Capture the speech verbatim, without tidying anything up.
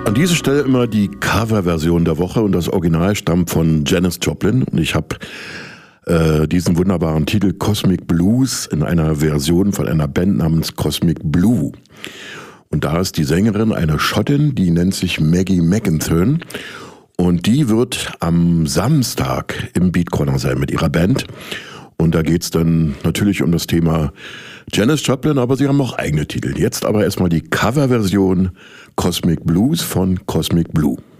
An dieser Stelle immer die Coverversion der Woche und das Original stammt von Janis Joplin. Und ich habe äh, diesen wunderbaren Titel Cosmic Blues in einer Version von einer Band namens Cosmic Blue. Und da ist die Sängerin eine Schottin, die nennt sich Maggie McIntyre. Und die wird am Samstag im Beat Corner sein mit ihrer Band. Und da geht's dann natürlich um das Thema Janis Joplin, aber sie haben auch eigene Titel. Jetzt aber erstmal die Coverversion Cosmic Blues von Cosmic Blue.